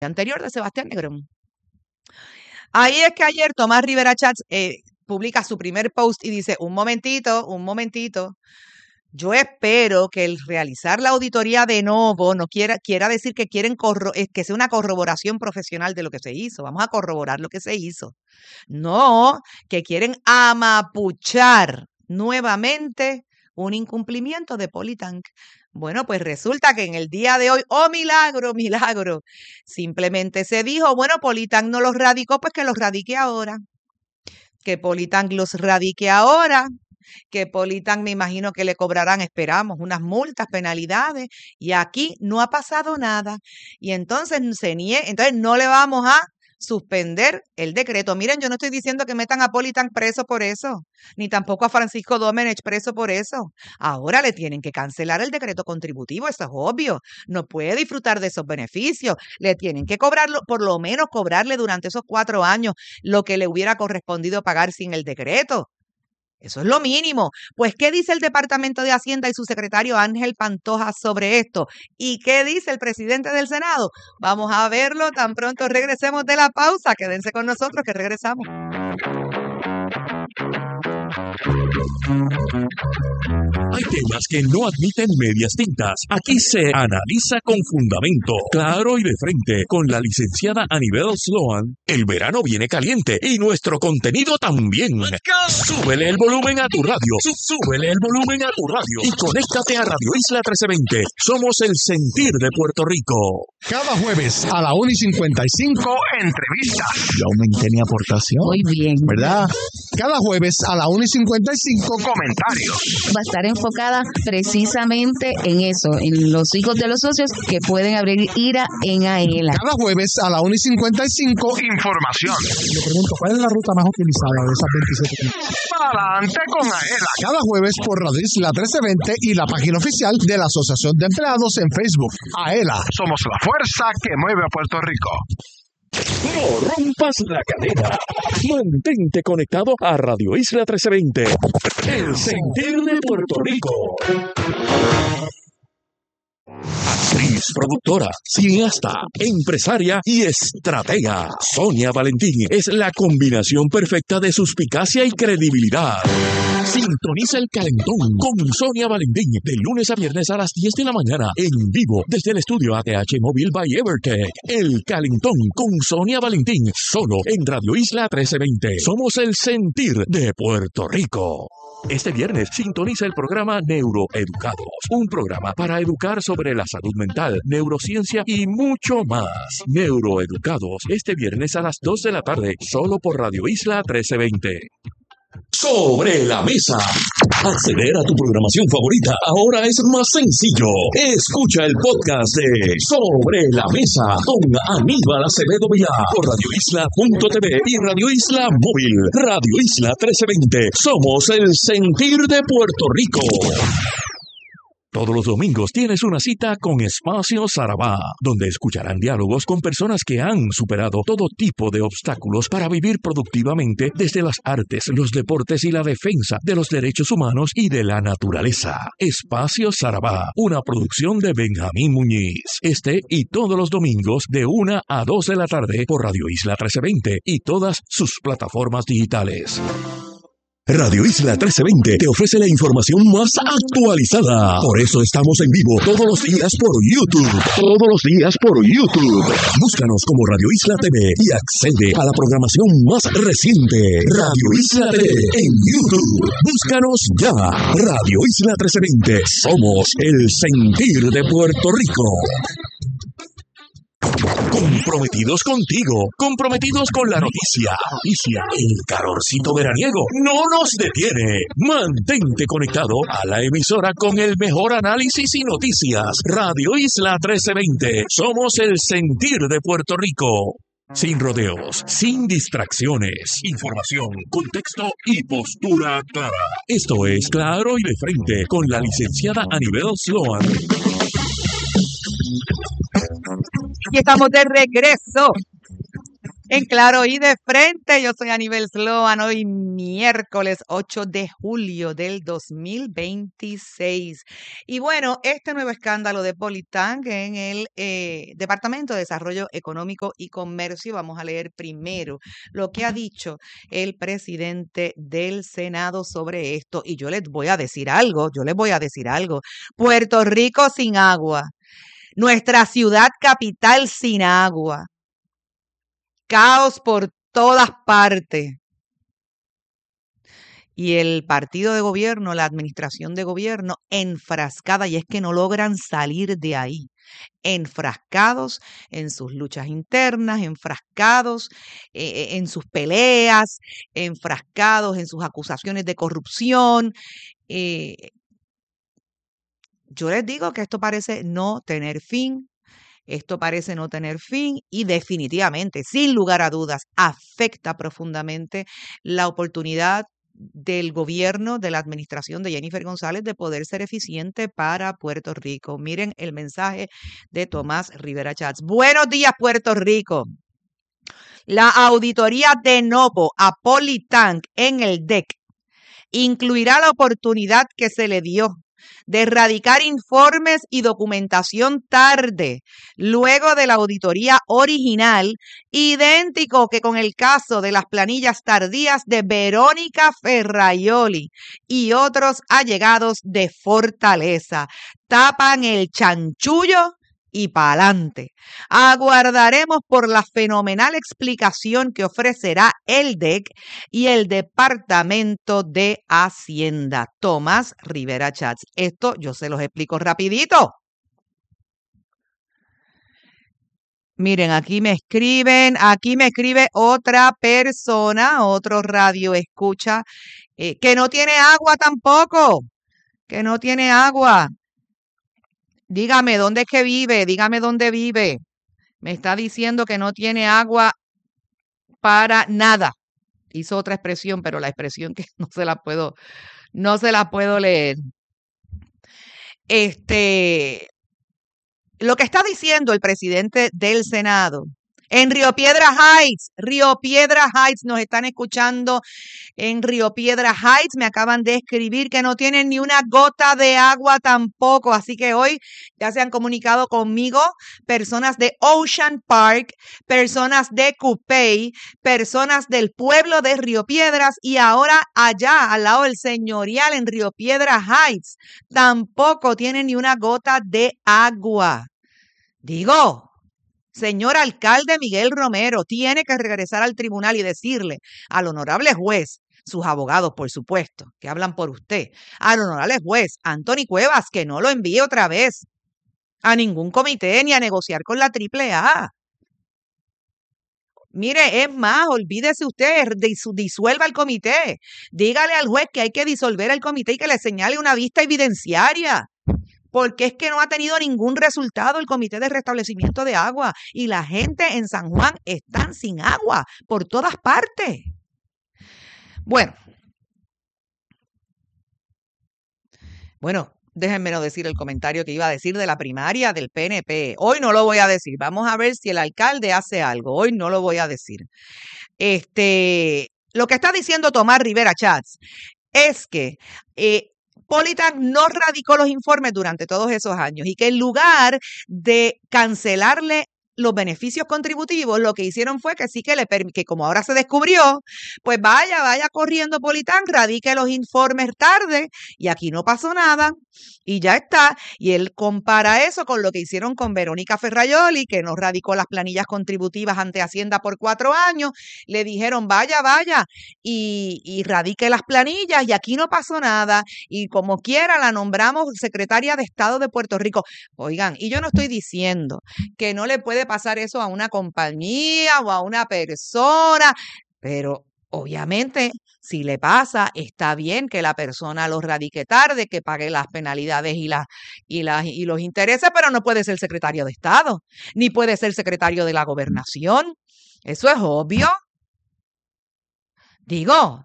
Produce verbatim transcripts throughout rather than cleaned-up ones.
anterior de Sebastián Negrón. Ahí es que ayer Tomás Rivera Chats eh, publica su primer post y dice, un momentito, un momentito, yo espero que el realizar la auditoría de nuevo no quiera, quiera decir que quieren corro que sea una corroboración profesional de lo que se hizo. Vamos a corroborar lo que se hizo. No, que quieren amapuchar nuevamente un incumplimiento de Politank. Bueno, pues resulta que en el día de hoy, ¡oh milagro, milagro! Simplemente se dijo, bueno, Politank no los radicó, pues que los radique ahora. Que Politank los radique ahora. Que Politank me imagino que le cobrarán, esperamos, unas multas, penalidades, y aquí no ha pasado nada. Y entonces se nie- entonces no le vamos a suspender el decreto. Miren, yo no estoy diciendo que metan a Politank preso por eso, ni tampoco a Francisco Domenech preso por eso. Ahora le tienen que cancelar el decreto contributivo, eso es obvio. No puede disfrutar de esos beneficios. Le tienen que cobrarlo, por lo menos cobrarle durante esos cuatro años lo que le hubiera correspondido pagar sin el decreto. Eso es lo mínimo. Pues, ¿qué dice el Departamento de Hacienda y su secretario Ángel Pantoja sobre esto? ¿Y qué dice el presidente del Senado? Vamos a verlo tan pronto regresemos de la pausa. Quédense con nosotros que regresamos. Hay temas que no admiten medias tintas. Aquí se analiza con fundamento, claro y de frente. Con la licenciada Anibel Sloan, el verano viene caliente y nuestro contenido también. Súbele el volumen a tu radio. Súbele el volumen a tu radio. Y conéctate a Radio Isla trece veinte. Somos el sentir de Puerto Rico. Cada jueves a la una y cincuenta y cinco, entrevista. Yo aumenté mi aportación. Muy bien. ¿Verdad? Cada jueves a la una y cincuenta y cinco, comentarios. Va a estar enfocada precisamente en eso, en los hijos de los socios que pueden abrir IRA en AELA. Cada jueves a la una y cincuenta y cinco, información. Le pregunto, ¿cuál es la ruta más utilizada de esas veintisiete? Para adelante con AELA. Cada jueves por Radio Isla trece veinte y la página oficial de la Asociación de Empleados en Facebook. AELA, somos la fuerza que mueve a Puerto Rico. No rompas la cadena. Mantente conectado a Radio Isla trece veinte. El sentir de Puerto Rico. Actriz, productora, cineasta, empresaria y estratega. Sonia Valentín es la combinación perfecta de suspicacia y credibilidad. Sintoniza El Calentón con Sonia Valentín de lunes a viernes a las diez de la mañana en vivo desde el estudio A T H Móvil by Evertech. El Calentón con Sonia Valentín solo en Radio Isla trece veinte. Somos el sentir de Puerto Rico. Este viernes sintoniza el programa Neuroeducados, un programa para educar sobre la salud mental, neurociencia y mucho más. Neuroeducados, este viernes a las dos de la tarde, solo por Radio Isla trece veinte. Sobre la mesa. Acceder a tu programación favorita ahora es más sencillo. Escucha el podcast de Sobre la Mesa con Aníbal Acevedo Vilá por radio isla punto t v y Radio Isla Móvil. Radio Isla trece veinte. Somos el sentir de Puerto Rico. Todos los domingos tienes una cita con Espacio Sarabá, donde escucharán diálogos con personas que han superado todo tipo de obstáculos para vivir productivamente desde las artes, los deportes y la defensa de los derechos humanos y de la naturaleza. Espacio Sarabá, una producción de Benjamín Muñiz. Este y todos los domingos de una a dos de la tarde por Radio Isla trece veinte y todas sus plataformas digitales. Radio Isla trece veinte te ofrece la información más actualizada. Por eso estamos en vivo todos los días por YouTube. Todos los días por YouTube. Búscanos como Radio Isla T V y accede a la programación más reciente. Radio Isla T V en YouTube. Búscanos ya. Radio Isla trece veinte. Somos el sentir de Puerto Rico. Comprometidos contigo, comprometidos con la noticia. Noticia, el calorcito veraniego no nos detiene. Mantente conectado a la emisora con el mejor análisis y noticias. Radio Isla trece veinte. Somos el sentir de Puerto Rico. Sin rodeos, sin distracciones. Información, contexto y postura clara. Esto es Claro y de Frente con la licenciada Anibel Sloan. Y estamos de regreso En Claro y de Frente, yo soy Anibel Sloan, hoy miércoles ocho de julio del dos mil veintiséis. Y bueno, este nuevo escándalo de Politang en el eh, Departamento de Desarrollo Económico y Comercio, vamos a leer primero lo que ha dicho el presidente del Senado sobre esto. Y yo les voy a decir algo, yo les voy a decir algo. Puerto Rico sin agua, nuestra ciudad capital sin agua. Caos por todas partes. Y el partido de gobierno, la administración de gobierno, enfrascada, y es que no logran salir de ahí, enfrascados en sus luchas internas, enfrascados eh, en sus peleas, enfrascados en sus acusaciones de corrupción. Eh, yo les digo que esto parece no tener fin. Esto parece no tener fin y definitivamente, sin lugar a dudas, afecta profundamente la oportunidad del gobierno, de la administración de Jennifer González de poder ser eficiente para Puerto Rico. Miren el mensaje de Tomás Rivera Chats. Buenos días, Puerto Rico. La auditoría de Novo a Politang en el D E C incluirá la oportunidad que se le dio de erradicar informes y documentación tarde, luego de la auditoría original, idéntico que con el caso de las planillas tardías de Verónica Ferraioli y otros allegados de Fortaleza. Tapan el chanchullo y pa'lante. Aguardaremos por la fenomenal explicación que ofrecerá el D E C y el Departamento de Hacienda. Tomás Rivera Chats. Esto yo se los explico rapidito. Miren, aquí me escriben, aquí me escribe otra persona, otro radio escucha, eh, que no tiene agua tampoco, que no tiene agua. Dígame, ¿dónde es que vive? Dígame dónde vive. Me está diciendo que no tiene agua para nada. Hizo otra expresión, pero la expresión que no se la puedo, no se la puedo leer. Este, lo que está diciendo el presidente del Senado en Río Piedras Heights, Río Piedras Heights, nos están escuchando en Río Piedras Heights, me acaban de escribir que no tienen ni una gota de agua tampoco, así que hoy ya se han comunicado conmigo personas de Ocean Park, personas de Cupey, personas del pueblo de Río Piedras y ahora allá al lado del señorial en Río Piedras Heights, tampoco tienen ni una gota de agua. Digo, señor alcalde Miguel Romero, tiene que regresar al tribunal y decirle al honorable juez, sus abogados, por supuesto, que hablan por usted, al honorable juez Anthony Cuevas, que no lo envíe otra vez a ningún comité ni a negociar con la triple A. Mire, es más, olvídese usted, disuelva el comité. Dígale al juez que hay que disolver el comité y que le señale una vista evidenciaria. Porque es que no ha tenido ningún resultado el Comité de Restablecimiento de Agua y la gente en San Juan están sin agua por todas partes. Bueno, bueno, déjenme no decir el comentario que iba a decir de la primaria del P N P. Hoy no lo voy a decir. Vamos a ver si el alcalde hace algo. Hoy no lo voy a decir. Este, lo que está diciendo Tomás Rivera Chats es que eh, Politang no radicó los informes durante todos esos años y que en lugar de cancelarle los beneficios contributivos, lo que hicieron fue que sí que le que como ahora se descubrió, pues vaya, vaya corriendo Politang, radique los informes tarde y aquí no pasó nada y ya está. Y él compara eso con lo que hicieron con Verónica Ferraioli, que no radicó las planillas contributivas ante Hacienda por cuatro años. Le dijeron, vaya, vaya y, y radique las planillas y aquí no pasó nada. Y como quiera la nombramos secretaria de Estado de Puerto Rico. Oigan, y yo no estoy diciendo que no le puede pasar eso a una compañía o a una persona, pero obviamente si le pasa, está bien que la persona lo radique tarde, que pague las penalidades y, las, y, las, y los intereses, pero no puede ser secretario de Estado, ni puede ser secretario de la gobernación. Eso es obvio. Digo,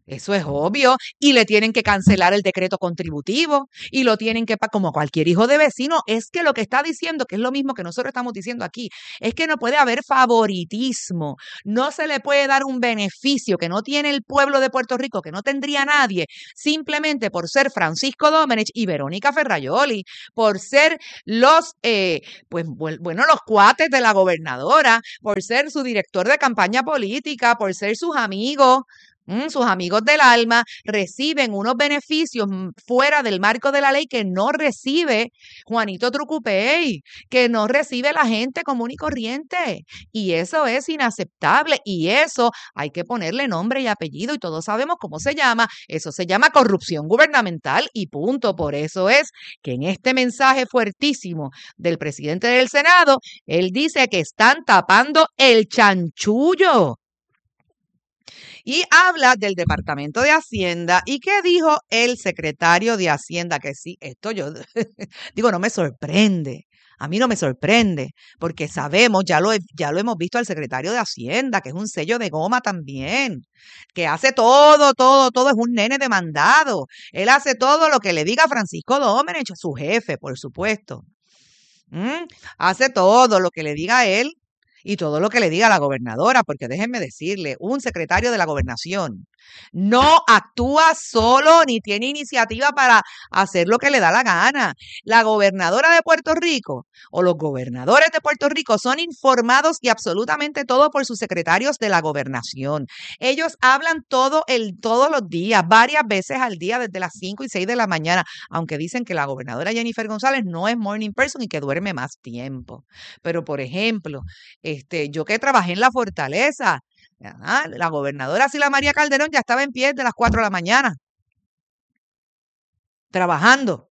Eso es obvio. Y le tienen que cancelar el decreto contributivo y lo tienen que, como cualquier hijo de vecino, es que lo que está diciendo, que es lo mismo que nosotros estamos diciendo aquí, es que no puede haber favoritismo. No se le puede dar un beneficio que no tiene el pueblo de Puerto Rico, que no tendría nadie, simplemente por ser Francisco Domenech y Verónica Ferrayoli, por ser los, eh, pues bueno, los cuates de la gobernadora, por ser su director de campaña política, por ser sus amigos. Mm, sus amigos del alma reciben unos beneficios fuera del marco de la ley que no recibe Juanito Trucupey, que no recibe la gente común y corriente. Y eso es inaceptable y eso hay que ponerle nombre y apellido y todos sabemos cómo se llama. Eso se llama corrupción gubernamental y punto. Por eso es que en este mensaje fuertísimo del presidente del Senado, él dice que están tapando el chanchullo. Y habla del Departamento de Hacienda. ¿Y qué dijo el secretario de Hacienda? Que sí, esto yo digo, no me sorprende. A mí no me sorprende, porque sabemos, ya lo, ya lo hemos visto al secretario de Hacienda, que es un sello de goma también, que hace todo, todo, todo, es un nene demandado. Él hace todo lo que le diga Francisco Domenech, su jefe, por supuesto. ¿Mm? Hace todo lo que le diga él. Y todo lo que le diga la gobernadora, porque déjenme decirle, un secretario de la gobernación no actúa solo ni tiene iniciativa para hacer lo que le da la gana. La gobernadora de Puerto Rico o los gobernadores de Puerto Rico son informados y absolutamente todo por sus secretarios de la gobernación. Ellos hablan todo el, todos los días, varias veces al día, desde las cinco y seis de la mañana, aunque dicen que la gobernadora Jennifer González no es morning person y que duerme más tiempo. Pero, por ejemplo, este, yo que trabajé en la Fortaleza, Ah, la gobernadora Sila María Calderón ya estaba en pie de las cuatro de la mañana, trabajando.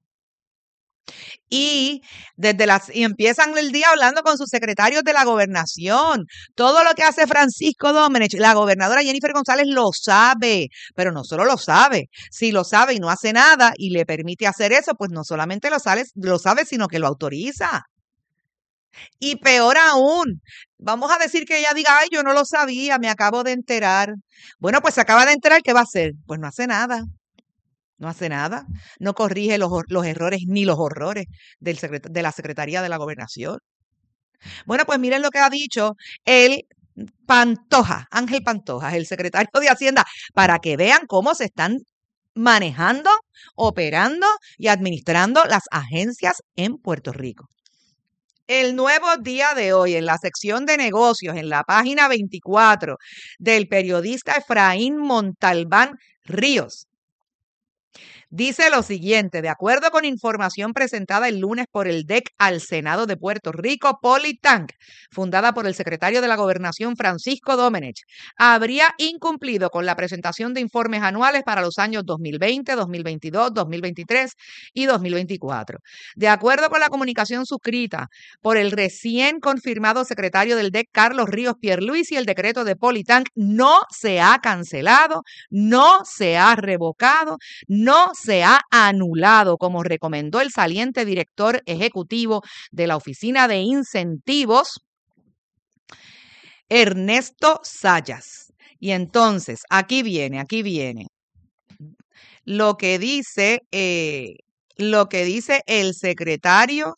Y desde las y empiezan el día hablando con sus secretarios de la gobernación. Todo lo que hace Francisco Domenech, la gobernadora Jennifer González lo sabe, pero no solo lo sabe. Si lo sabe y no hace nada y le permite hacer eso, pues no solamente lo sabe, lo sabe, sino que lo autoriza. Y peor aún, vamos a decir que ella diga, ay, yo no lo sabía, me acabo de enterar. Bueno, pues se acaba de enterar, ¿qué va a hacer? Pues no hace nada, no hace nada, no corrige los, los errores ni los horrores del secret- de la Secretaría de la Gobernación. Bueno, pues miren lo que ha dicho el Pantoja, Ángel Pantoja, el secretario de Hacienda, para que vean cómo se están manejando, operando y administrando las agencias en Puerto Rico. El Nuevo Día de hoy, en la sección de negocios, en la página veinticuatro, del periodista Efraín Montalbán Ríos, dice lo siguiente: de acuerdo con información presentada el lunes por el D E C al Senado de Puerto Rico, Politank, fundada por el secretario de la Gobernación Francisco Domenech, habría incumplido con la presentación de informes anuales para los años dos mil veinte, dos mil veintidós, dos mil veintitrés y dos mil veinticuatro. De acuerdo con la comunicación suscrita por el recién confirmado secretario del D E C, Carlos Ríos Pierluisi, el decreto de Politank no se ha cancelado, no se ha revocado, no se ha anulado, como recomendó el saliente director ejecutivo de la Oficina de Incentivos, Ernesto Sayas. Y entonces, aquí viene, aquí viene lo que dice, eh, lo que dice el secretario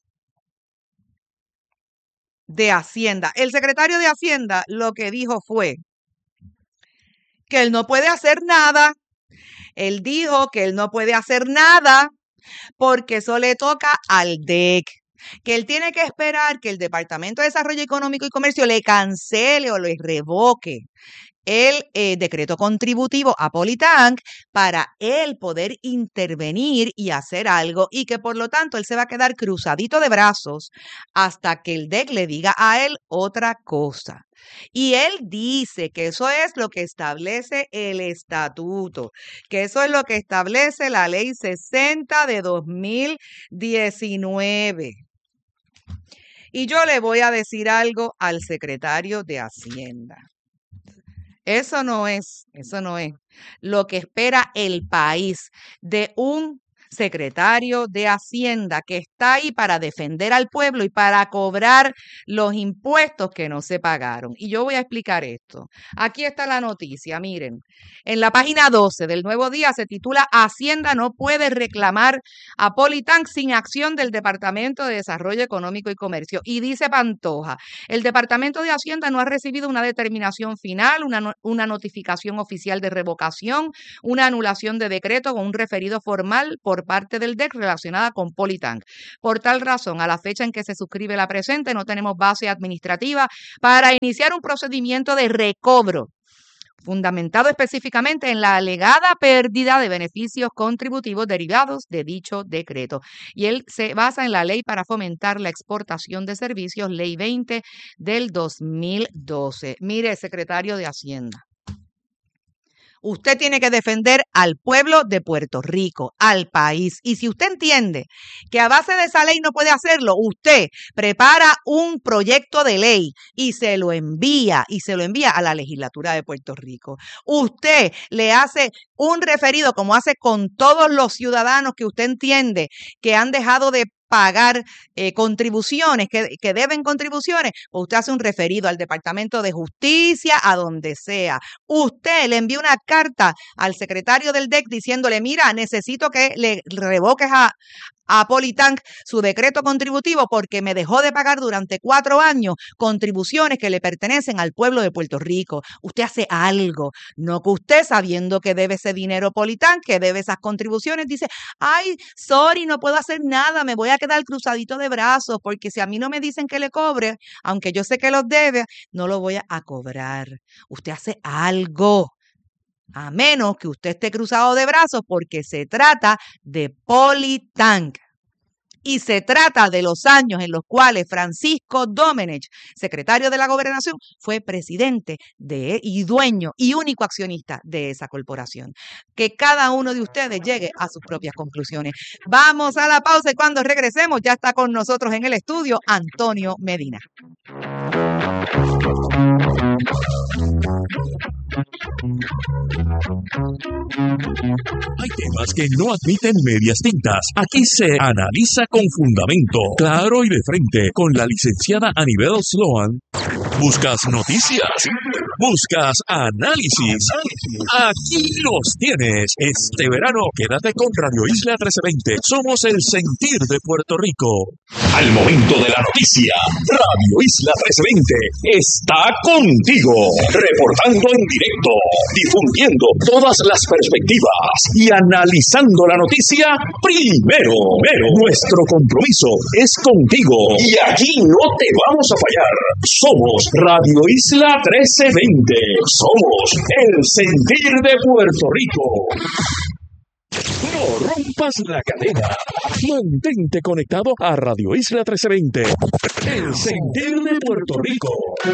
de Hacienda. El secretario de Hacienda lo que dijo fue que él no puede hacer nada. Él dijo que él no puede hacer nada porque eso le toca al D E C, que él tiene que esperar que el Departamento de Desarrollo Económico y Comercio le cancele o le revoque el eh, decreto contributivo a Politank para él poder intervenir y hacer algo, y que por lo tanto él se va a quedar cruzadito de brazos hasta que el D E C le diga a él otra cosa. Y él dice que eso es lo que establece el estatuto, que eso es lo que establece la ley sesenta de dos mil diecinueve. Y yo le voy a decir algo al secretario de Hacienda. Eso no es, eso no es lo que espera el país de un secretario de Hacienda, que está ahí para defender al pueblo y para cobrar los impuestos que no se pagaron. Y yo voy a explicar esto. Aquí está la noticia, miren. En la página doce del Nuevo Día se titula Hacienda no puede reclamar a Politank sin acción del Departamento de Desarrollo Económico y Comercio. Y dice Pantoja, el Departamento de Hacienda no ha recibido una determinación final, una, no, una notificación oficial de revocación, una anulación de decreto con un referido formal por parte del D E C relacionada con Politank. Por tal razón, a la fecha en que se suscribe la presente, no tenemos base administrativa para iniciar un procedimiento de recobro fundamentado específicamente en la alegada pérdida de beneficios contributivos derivados de dicho decreto. Y él se basa en la ley para fomentar la exportación de servicios, ley veinte del dos mil doce. Mire, secretario de Hacienda, usted tiene que defender al pueblo de Puerto Rico, al país. Y si usted entiende que a base de esa ley no puede hacerlo, usted prepara un proyecto de ley y se lo envía, y se lo envía a la legislatura de Puerto Rico. Usted le hace un referido, como hace con todos los ciudadanos que usted entiende que han dejado de pagar eh, contribuciones, que, que deben contribuciones, pues usted hace un referido al Departamento de Justicia, a donde sea. Usted le envía una carta al secretario del D E C diciéndole, mira, necesito que le revoques a, a Politank su decreto contributivo porque me dejó de pagar durante cuatro años contribuciones que le pertenecen al pueblo de Puerto Rico. Usted hace algo, no que usted, sabiendo que debe ese dinero Politank, que debe esas contribuciones, dice, ay, sorry, no puedo hacer nada, me voy a quedar cruzadito de brazos porque si a mí no me dicen que le cobre, aunque yo sé que los debe, no lo voy a cobrar. Usted hace algo. A menos que usted esté cruzado de brazos porque se trata de Politank. Y se trata de los años en los cuales Francisco Domenech, secretario de la Gobernación, fue presidente de, y dueño y único accionista de esa corporación. Que cada uno de ustedes llegue a sus propias conclusiones. Vamos a la pausa y cuando regresemos ya está con nosotros en el estudio Antonio Medina. Hay temas que no admiten medias tintas. Aquí se analiza con fundamento, claro y de frente, con la licenciada Anibel Sloan. ¿Buscas noticias? ¿Buscas análisis? Aquí los tienes. Este verano quédate con Radio Isla trece veinte. Somos el sentir de Puerto Rico. Al momento de la noticia, Radio Isla trece veinte está contigo, reportando en directo, difundiendo todas las perspectivas y analizando la noticia primero. Pero nuestro compromiso es contigo y aquí no te vamos a fallar. Somos Radio Isla trece veinte. Somos el sentir de Puerto Rico. No rompas la cadena. Mantente conectado a Radio Isla trece veinte. El sentir de Puerto Rico.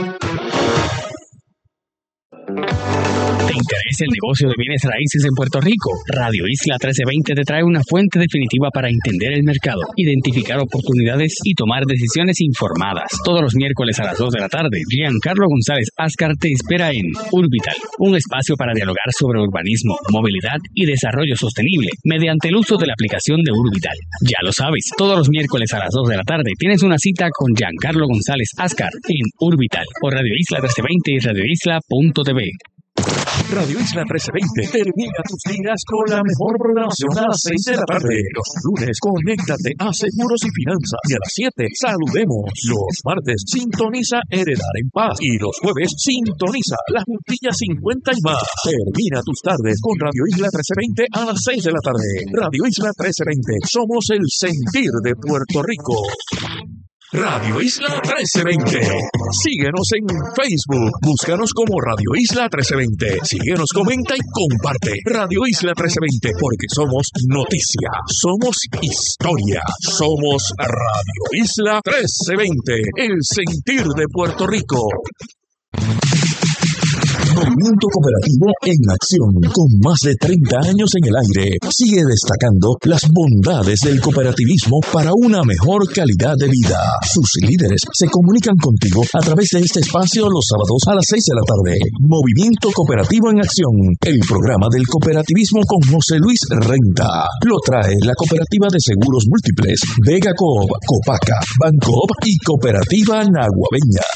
¿Te interesa el negocio de bienes raíces en Puerto Rico? Radio Isla trece veinte te trae una fuente definitiva para entender el mercado, identificar oportunidades y tomar decisiones informadas. Todos los miércoles a las dos de la tarde, Giancarlo González Ascar te espera en Urbital, un espacio para dialogar sobre urbanismo, movilidad y desarrollo sostenible mediante el uso de la aplicación de Urbital. Ya lo sabes, todos los miércoles a las dos de la tarde tienes una cita con Giancarlo González Ascar en Urbital por Radio Isla trece veinte y radio isla punto t v. Radio Isla trece veinte termina tus días con la mejor programación a las seis de la tarde. Los lunes, conéctate a Seguros y Finanzas. Y a las siete, saludemos. Los martes, sintoniza Heredar en Paz. Y los jueves, sintoniza La Juntilla cincuenta y más. Termina tus tardes con Radio Isla trece veinte a las seis de la tarde. Radio Isla trece veinte, somos el sentir de Puerto Rico. Radio Isla trece veinte. Síguenos en Facebook. Búscanos como Radio Isla trece veinte. Síguenos, comenta y comparte. Radio Isla trece veinte, porque somos noticia, somos historia, somos Radio Isla trece veinte, el sentir de Puerto Rico. Movimiento Cooperativo en acción. Con más de treinta años en el aire, sigue destacando las bondades del cooperativismo para una mejor calidad de vida. Sus líderes se comunican contigo a través de este espacio los sábados a las seis de la tarde. Movimiento Cooperativo en acción. El programa del cooperativismo con José Luis Renta. Lo trae la Cooperativa de Seguros Múltiples, Vega Coop, Copaca, Bancoop y Cooperativa Naguabeña.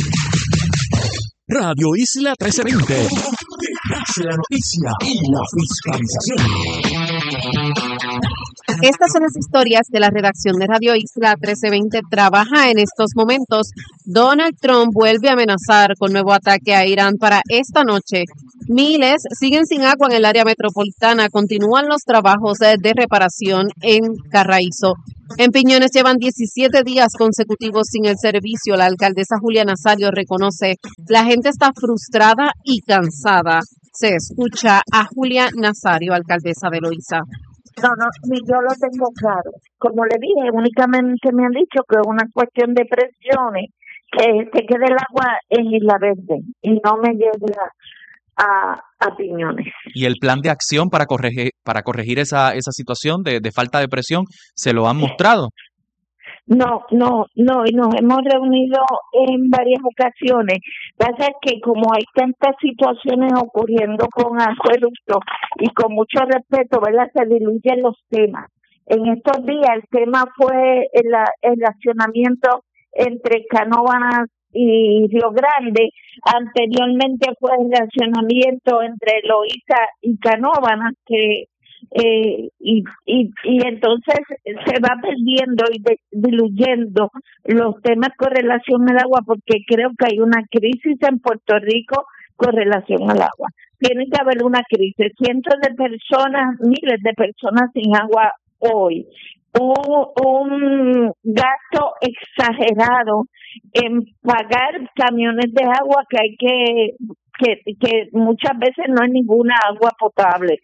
Radio Isla trece veinte. La noticia y la fiscalización. Estas son las historias de la redacción de Radio Isla trece veinte. Trabaja en estos momentos. Donald Trump vuelve a amenazar con nuevo ataque a Irán para esta noche. Miles siguen sin agua en el área metropolitana. Continúan los trabajos de, de reparación en Carraízo. En Piñones llevan diecisiete días consecutivos sin el servicio. La alcaldesa Julia Nazario reconoce, la gente está frustrada y cansada. Se escucha a Julia Nazario, alcaldesa de Loíza. No, no, ni yo lo tengo claro. Como le dije, únicamente me han dicho que es una cuestión de presiones, que se quede el agua en Isla Verde y no me llegue a, a Piñones. ¿Y el plan de acción para corregir para corregir esa esa situación de, de falta de presión se lo han mostrado? No, no, no, y nos hemos reunido en varias ocasiones. Pasa que como hay tantas situaciones ocurriendo con acueductos y con mucho respeto, ¿verdad? Se diluyen los temas. En estos días el tema fue el, el racionamiento entre Canóvanas y Río Grande. Anteriormente fue el racionamiento entre Loíza y Canóvanas, que Eh, y, y y entonces se va perdiendo y de, diluyendo los temas con relación al agua, porque creo que hay una crisis en Puerto Rico con relación al agua. Tiene que haber una crisis. Cientos de personas, miles de personas sin agua hoy. Un, un gasto exagerado en pagar camiones de agua que hay que, que, que muchas veces no hay ninguna agua potable.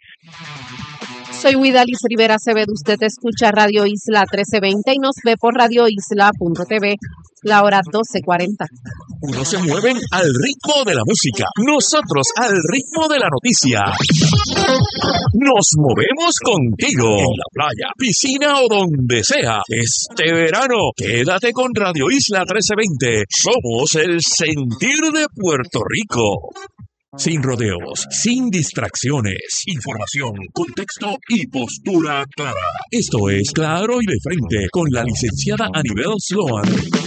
Soy Huidalis Rivera Acevedo. Usted escucha Radio Isla trece veinte y nos ve por radio isla punto t v. La hora doce cuarenta. Unos se mueven al ritmo de la música, nosotros al ritmo de la noticia. Nos movemos contigo en la playa, piscina o donde sea. Este verano, quédate con Radio Isla trece veinte. Somos el sentir de Puerto Rico. Sin rodeos, sin distracciones, información, contexto y postura clara. Esto es Claro y de Frente con la licenciada Anibel Sloan.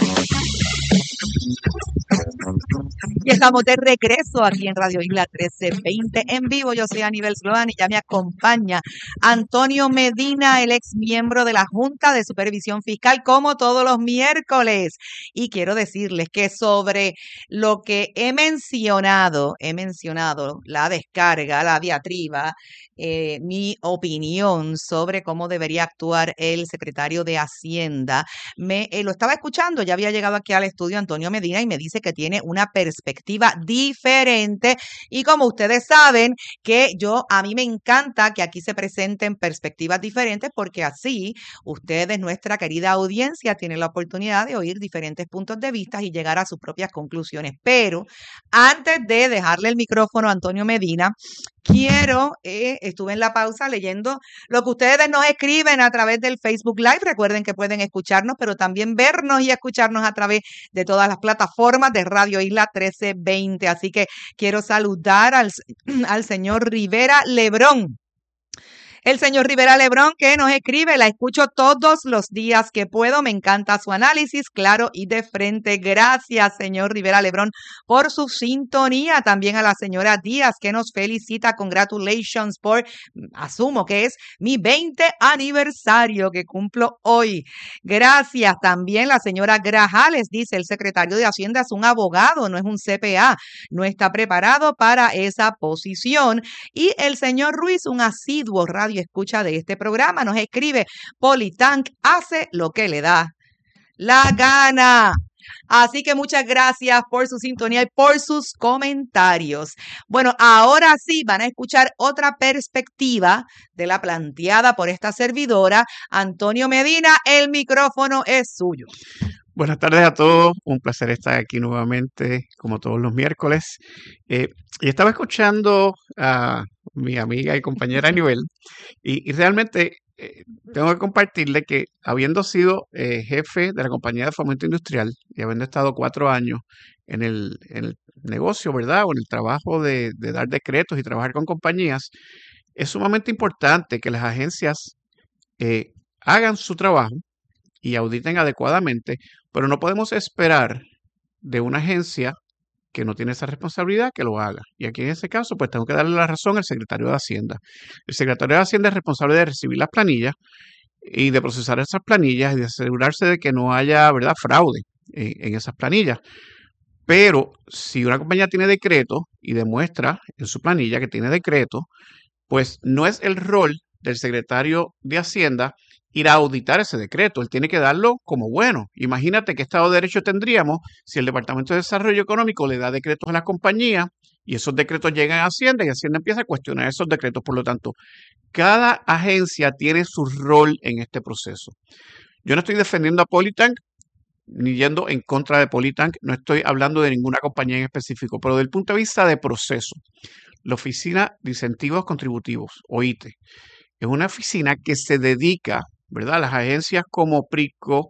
Y estamos de regreso aquí en Radio Isla trece veinte en vivo. Yo soy Anibel Sloan y ya me acompaña Antonio Medina, el ex miembro de la Junta de Supervisión Fiscal, como todos los miércoles. Y quiero decirles que sobre lo que he mencionado, he mencionado la descarga, la diatriba, eh, mi opinión sobre cómo debería actuar el secretario de Hacienda. Me eh, lo estaba escuchando, ya había llegado aquí al estudio Antonio Medina y me dice que tiene una perspectiva diferente. Y como ustedes saben, que yo, a mí me encanta que aquí se presenten perspectivas diferentes, porque así ustedes, nuestra querida audiencia, tienen la oportunidad de oír diferentes puntos de vista y llegar a sus propias conclusiones. Pero antes de dejarle el micrófono a Antonio Medina, quiero, eh, estuve en la pausa leyendo lo que ustedes nos escriben a través del Facebook Live. Recuerden que pueden escucharnos, pero también vernos y escucharnos a través de todas las plataformas de Radio Isla trece veinte. Así que quiero saludar al, al señor Rivera Lebrón. El señor Rivera Lebrón, que nos escribe, la escucho todos los días que puedo, me encanta su análisis, claro y de frente. Gracias, señor Rivera Lebrón, por su sintonía. También a la señora Díaz, que nos felicita, congratulations por, asumo que es mi veinte aniversario que cumplo hoy. Gracias. También la señora Grajales dice, el secretario de Hacienda es un abogado, no es un C P A, no está preparado para esa posición. Y el señor Ruiz, un asiduo radio escucha de este programa, nos escribe, Politank hace lo que le da la gana. Así que muchas gracias por su sintonía y por sus comentarios. Bueno, ahora sí van a escuchar otra perspectiva de la planteada por esta servidora. Antonio Medina, el micrófono es suyo. Buenas tardes a todos, un placer estar aquí nuevamente, como todos los miércoles. Eh, y estaba escuchando a mi amiga y compañera Anibel, y, y realmente eh, tengo que compartirle que habiendo sido eh, jefe de la compañía de fomento industrial y habiendo estado cuatro años en el, en el negocio, ¿verdad? O en el trabajo de, de dar decretos y trabajar con compañías, es sumamente importante que las agencias eh, hagan su trabajo y auditen adecuadamente, pero no podemos esperar de una agencia que no tiene esa responsabilidad que lo haga. Y aquí en ese caso, pues tengo que darle la razón al secretario de Hacienda. El secretario de Hacienda es responsable de recibir las planillas y de procesar esas planillas y de asegurarse de que no haya, ¿verdad?, fraude en, en esas planillas. Pero si una compañía tiene decreto y demuestra en su planilla que tiene decreto, pues no es el rol del secretario de Hacienda ir a auditar ese decreto. Él tiene que darlo como bueno. Imagínate qué Estado de Derecho tendríamos si el Departamento de Desarrollo Económico le da decretos a la compañía y esos decretos llegan a Hacienda y Hacienda empieza a cuestionar esos decretos. Por lo tanto, cada agencia tiene su rol en este proceso. Yo no estoy defendiendo a Polytank ni yendo en contra de Polytank, no estoy hablando de ninguna compañía en específico, pero desde el punto de vista de proceso, la Oficina de Incentivos Contributivos, O I T E, es una oficina que se dedica, ¿verdad? Las agencias como PRICO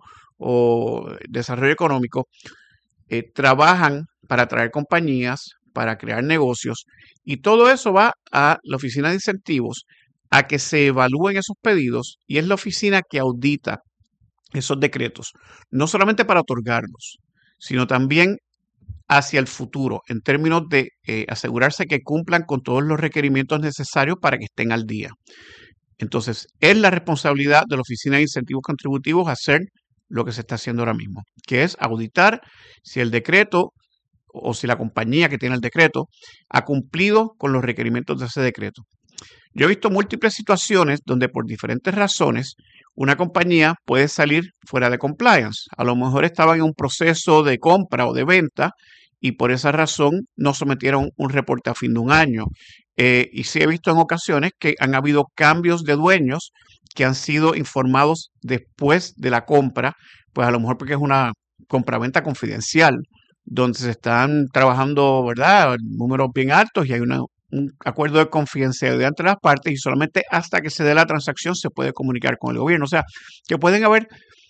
o Desarrollo Económico eh, trabajan para atraer compañías, para crear negocios, y todo eso va a la Oficina de Incentivos a que se evalúen esos pedidos, y es la oficina que audita esos decretos, no solamente para otorgarlos, sino también hacia el futuro, en términos de eh, asegurarse que cumplan con todos los requerimientos necesarios para que estén al día. Entonces, es la responsabilidad de la Oficina de Incentivos Contributivos hacer lo que se está haciendo ahora mismo, que es auditar si el decreto o si la compañía que tiene el decreto ha cumplido con los requerimientos de ese decreto. Yo he visto múltiples situaciones donde por diferentes razones una compañía puede salir fuera de compliance. A lo mejor estaban en un proceso de compra o de venta y por esa razón no sometieron un reporte a fin de un año. Eh, y sí he visto en ocasiones que han habido cambios de dueños que han sido informados después de la compra, pues a lo mejor porque es una compraventa confidencial, donde se están trabajando, ¿verdad?, números bien altos y hay una, un acuerdo de confidencialidad entre las partes y solamente hasta que se dé la transacción se puede comunicar con el gobierno. O sea, que pueden haber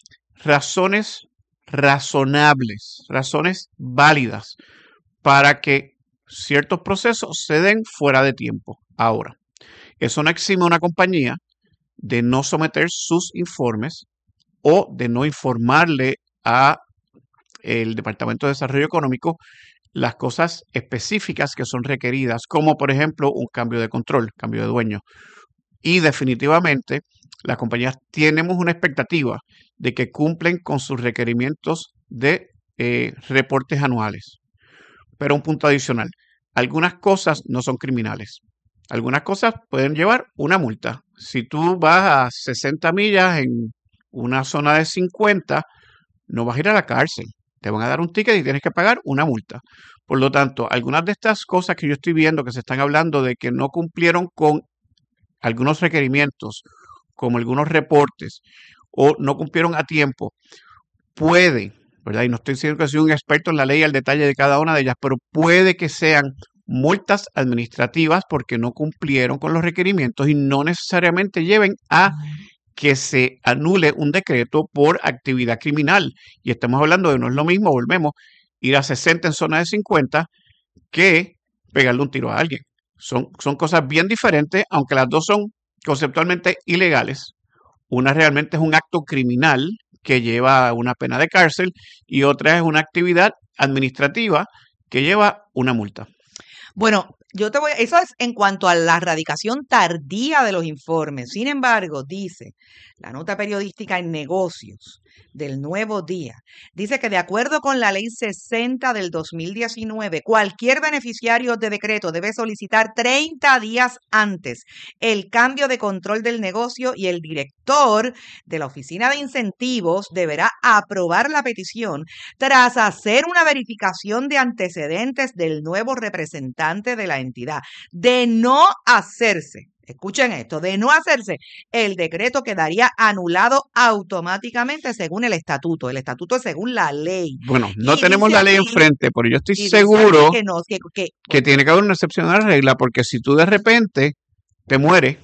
razones razonables, razones válidas para que ciertos procesos se den fuera de tiempo. Ahora, eso no exime a una compañía de no someter sus informes o de no informarle a el Departamento de Desarrollo Económico las cosas específicas que son requeridas, como por ejemplo un cambio de control, cambio de dueño. Y definitivamente las compañías tenemos una expectativa de que cumplen con sus requerimientos de eh, reportes anuales. Pero un punto adicional, algunas cosas no son criminales. Algunas cosas pueden llevar una multa. Si tú vas a sesenta millas en una zona de cincuenta, no vas a ir a la cárcel. Te van a dar un ticket y tienes que pagar una multa. Por lo tanto, algunas de estas cosas que yo estoy viendo que se están hablando de que no cumplieron con algunos requerimientos, como algunos reportes, o no cumplieron a tiempo, puede, ¿verdad? Y no estoy diciendo que soy un experto en la ley al detalle de cada una de ellas, pero puede que sean multas administrativas porque no cumplieron con los requerimientos y no necesariamente lleven a que se anule un decreto por actividad criminal. Y estamos hablando de no es lo mismo, volvemos, ir a sesenta en zona de cincuenta que pegarle un tiro a alguien. Son, son cosas bien diferentes, aunque las dos son conceptualmente ilegales. Una realmente es un acto criminal que lleva una pena de cárcel y otra es una actividad administrativa que lleva una multa. Bueno, yo te voy, eso es en cuanto a la radicación tardía de los informes. Sin embargo, dice la nota periodística en negocios del Nuevo Día, dice que de acuerdo con la ley sesenta del dos mil diecinueve, cualquier beneficiario de decreto debe solicitar treinta días antes el cambio de control del negocio y el director de la Oficina de Incentivos deberá aprobar la petición tras hacer una verificación de antecedentes del nuevo representante de la entidad. De no hacerse escuchen esto, de no hacerse, el decreto quedaría anulado automáticamente según el estatuto. El estatuto es según la ley. Bueno, no Y tenemos dice la ley aquí- enfrente, pero yo estoy y dice seguro aquí que no, que, que- que tiene que haber una excepción a la regla, porque si tú de repente te mueres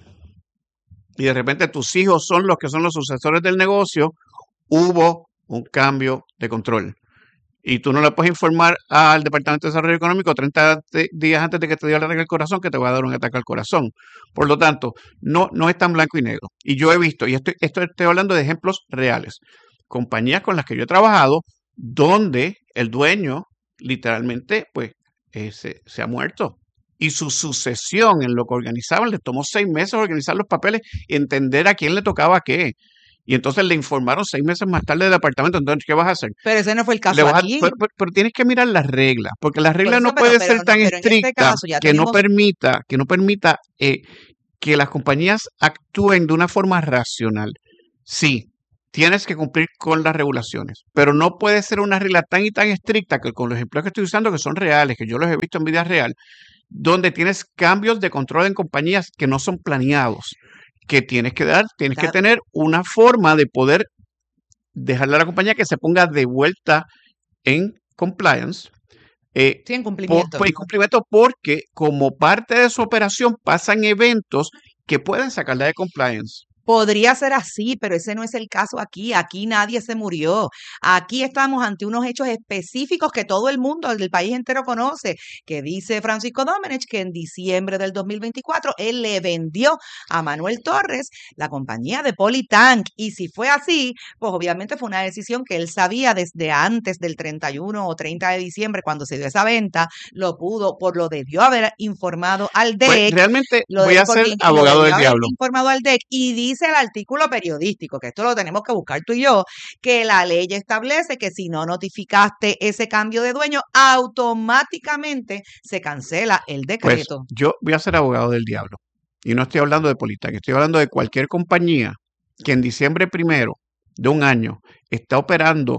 y de repente tus hijos son los que son los sucesores del negocio, hubo un cambio de control. Y tú no le puedes informar al Departamento de Desarrollo Económico treinta te- días antes de que te dio el ataque al corazón que te va a dar un ataque al corazón. Por lo tanto, no, no es tan blanco y negro. Y yo he visto, y estoy, esto estoy hablando de ejemplos reales, compañías con las que yo he trabajado donde el dueño literalmente pues eh, se, se ha muerto. Y su sucesión en lo que organizaban, le tomó seis meses organizar los papeles y entender a quién le tocaba qué. Y entonces le informaron seis meses más tarde del departamento. Entonces, ¿qué vas a hacer? pero ese no fue el Le caso vas a- aquí. pero, pero- pero tienes que mirar las reglas, porque las reglas eso, no pero- puede pero ser no, tan pero en este estricta caso ya que no tenemos- permita, que no permita eh, que las compañías actúen de una forma racional. Sí, tienes que cumplir con las regulaciones, pero no puede ser una regla tan y tan estricta que con los ejemplos que estoy usando, que son reales, que yo los he visto en vida real, donde tienes cambios de control en compañías que no son planeados, que tienes que dar, tienes que Claro. tener una forma de poder dejarle a la compañía que se ponga de vuelta en compliance. eh, Sí, en por, cumplimiento. por incumplimiento porque como parte de su operación pasan eventos que pueden sacarla de compliance. Podría ser así, pero ese no es el caso aquí. Aquí nadie se murió. Aquí estamos ante unos hechos específicos que todo el mundo, el país entero conoce, que dice Francisco Domenech que en diciembre del dos mil veinticuatro él le vendió a Manuel Torres la compañía de Polytank. Y si fue así, pues obviamente fue una decisión que él sabía desde antes del treinta y uno o treinta de diciembre cuando se dio esa venta, lo pudo, por lo debió haber informado al D E C. Pues realmente Lo voy de- a ser porque lo abogado debió del haber diablo. informado al D E C y dice el artículo periodístico, que esto lo tenemos que buscar tú y yo, que la ley establece que si no notificaste ese cambio de dueño, automáticamente se cancela el Pues decreto. yo voy a ser abogado del diablo. Y no estoy hablando de Polytank, estoy hablando de cualquier compañía que en diciembre primero de un año está operando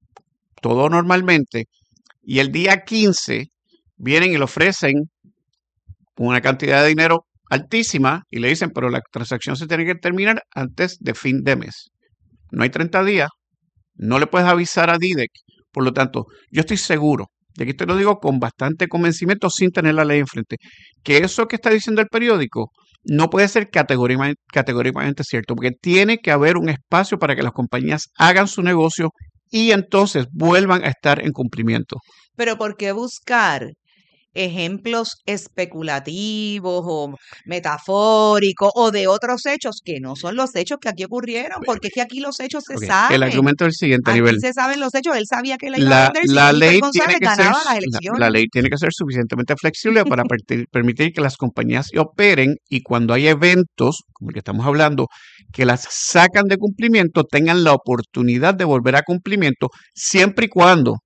todo normalmente y el día quince vienen y le ofrecen una cantidad de dinero altísima y le dicen, pero la transacción se tiene que terminar antes de fin de mes. No hay treinta días, no le puedes avisar a D I D E C. Por lo tanto, yo estoy seguro, y aquí te lo digo con bastante convencimiento sin tener la ley enfrente, que eso que está diciendo el periódico no puede ser categóricamente, categóricamente cierto, porque tiene que haber un espacio para que las compañías hagan su negocio y entonces vuelvan a estar en cumplimiento. Pero ¿por qué buscar ejemplos especulativos o metafóricos o de otros hechos que no son los hechos que aquí ocurrieron? Porque es que aquí los hechos se Ok, saben. el argumento es el siguiente, Aquí nivel. se saben los hechos. Él sabía que le iba a La, vender si la Jennifer ley González tiene que ser, ganaba las la, elecciones. la ley tiene que ser suficientemente flexible para perti- permitir que las compañías operen y cuando hay eventos, como el que estamos hablando, que las sacan de cumplimiento, tengan la oportunidad de volver a cumplimiento, siempre y cuando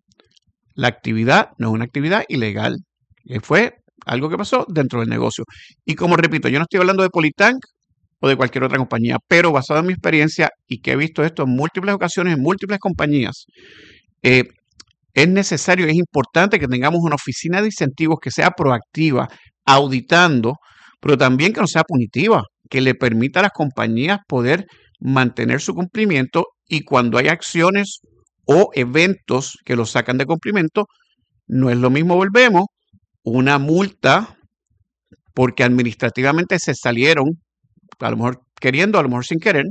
la actividad no es una actividad ilegal. Eh, Fue algo que pasó dentro del negocio. Y como repito, yo no estoy hablando de Polytank o de cualquier otra compañía, pero basado en mi experiencia y que he visto esto en múltiples ocasiones, en múltiples compañías, eh, es necesario, es importante que tengamos una oficina de incentivos que sea proactiva, auditando, pero también que no sea punitiva, que le permita a las compañías poder mantener su cumplimiento y cuando hay acciones o eventos que los sacan de cumplimiento, no es lo mismo, volvemos, una multa porque administrativamente se salieron, a lo mejor queriendo, a lo mejor sin querer,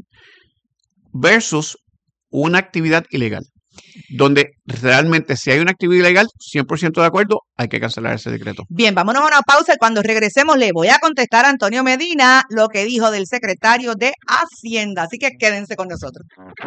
versus una actividad ilegal, donde realmente si hay una actividad ilegal, cien por ciento de acuerdo, hay que cancelar ese decreto. Bien, vámonos a una pausa y cuando regresemos le voy a contestar a Antonio Medina lo que dijo del secretario de Hacienda. Así que quédense con nosotros.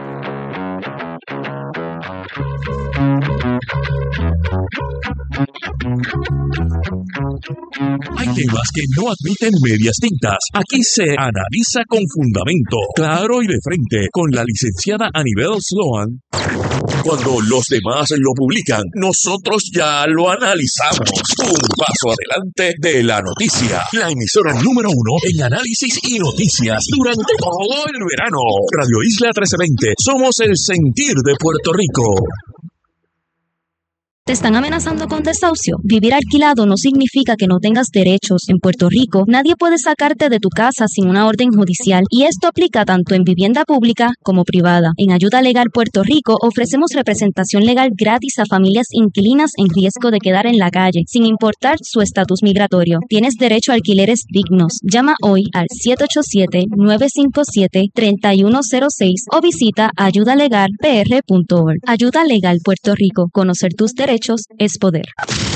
Hay temas que no admiten medias tintas. Aquí se analiza con fundamento, claro y de frente, con la licenciada Anibel Sloan. Cuando los demás lo publican, nosotros ya lo analizamos. Un paso adelante de la noticia. La emisora número uno en análisis y noticias durante todo el verano. Radio Isla trece veinte. Somos el sentir de Puerto Rico. ¿Te están amenazando con desahucio? Vivir alquilado no significa que no tengas derechos. En Puerto Rico, nadie puede sacarte de tu casa sin una orden judicial y esto aplica tanto en vivienda pública como privada. En Ayuda Legal Puerto Rico ofrecemos representación legal gratis a familias inquilinas en riesgo de quedar en la calle, sin importar su estatus migratorio. Tienes derecho a alquileres dignos. Llama hoy al siete ocho siete, nueve cinco siete, tres uno cero seis o visita ayuda legal p r punto org. Ayuda Legal Puerto Rico. Conocer tus derechos es poder.